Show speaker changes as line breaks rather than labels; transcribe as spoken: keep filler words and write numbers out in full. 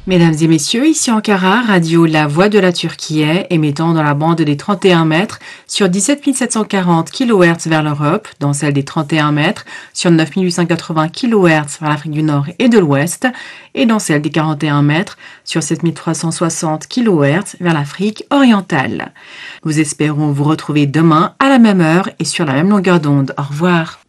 Mesdames et messieurs, ici Ankara, radio La Voix de la Turquie, émettant dans la bande des trente et un mètres sur dix-sept mille sept cent quarante kilohertz vers l'Europe, dans celle des trente et un mètres sur neuf mille huit cent quatre-vingts kilohertz vers l'Afrique du Nord et de l'Ouest, et dans celle des quarante et un mètres sur sept mille trois cent soixante kilohertz vers l'Afrique orientale. Nous espérons vous retrouver demain à la même heure et sur la même longueur d'onde. Au revoir.